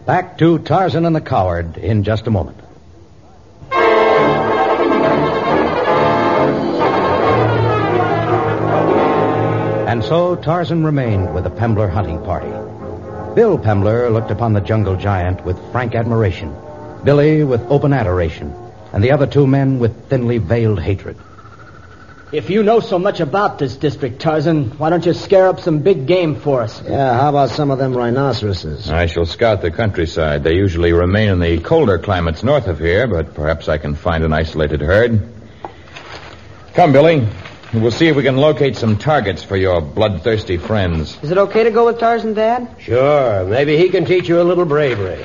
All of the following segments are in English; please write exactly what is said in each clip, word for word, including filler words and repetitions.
Back to Tarzan and the Coward in just a moment. And so Tarzan remained with the Pembler hunting party. Bill Pembler looked upon the jungle giant with frank admiration, Billy with open adoration, and the other two men with thinly veiled hatred. If you know so much about this district, Tarzan, why don't you scare up some big game for us? Yeah, how about some of them rhinoceroses? I shall scout the countryside. They usually remain in the colder climates north of here, but perhaps I can find an isolated herd. Come, Billy. We'll see if we can locate some targets for your bloodthirsty friends. Is it okay to go with Tarzan, Dad? Sure. Maybe he can teach you a little bravery.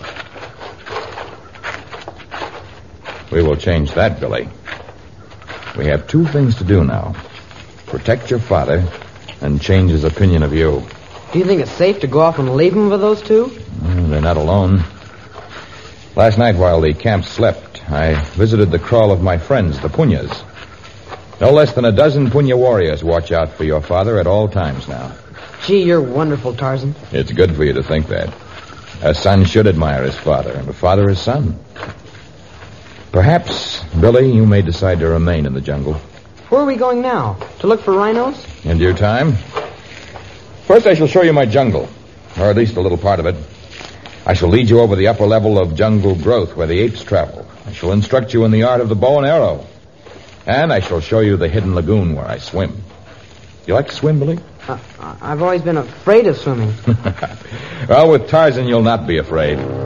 We will change that, Billy. We have two things to do now. Protect your father and change his opinion of you. Do you think it's safe to go off and leave him with those two? Mm, they're not alone. Last night while the camp slept, I visited the kraal of my friends, the Punyas. No less than a dozen Punya warriors watch out for your father at all times now. Gee, you're wonderful, Tarzan. It's good for you to think that. A son should admire his father, and a father his son. Perhaps, Billy, you may decide to remain in the jungle. Where are we going now? To look for rhinos? In due time. First, I shall show you my jungle, or at least a little part of it. I shall lead you over the upper level of jungle growth where the apes travel. I shall instruct you in the art of the bow and arrow. And I shall show you the hidden lagoon where I swim. You like to swim, Billy? Uh, I've always been afraid of swimming. Well, with Tarzan, you'll not be afraid.